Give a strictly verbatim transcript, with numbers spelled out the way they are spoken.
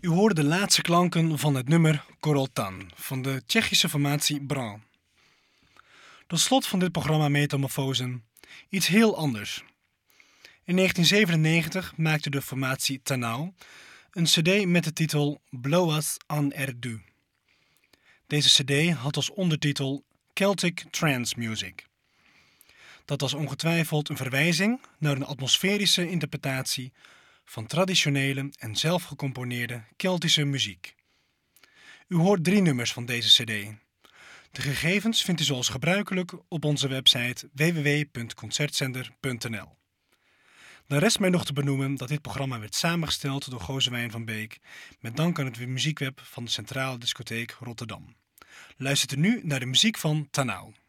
U hoorde de laatste klanken van het nummer Koroltan van de Tsjechische formatie Bran. Tot slot van dit programma Metamorfosen iets heel anders. In negentien zevenennegentig maakte de formatie Tanau een cd met de titel Blowas an Erdu. Deze cd had als ondertitel Celtic Trance Music. Dat was ongetwijfeld een verwijzing naar een atmosferische interpretatie van traditionele en zelfgecomponeerde Keltische muziek. U hoort drie nummers van deze cd. De gegevens vindt u zoals gebruikelijk op onze website w w w punt concertzender punt n l. Dan rest mij nog te benoemen dat dit programma werd samengesteld door Gozewijn van Beek met dank aan het muziekweb van de Centrale Discotheek Rotterdam. Luistert u nu naar de muziek van Tanau.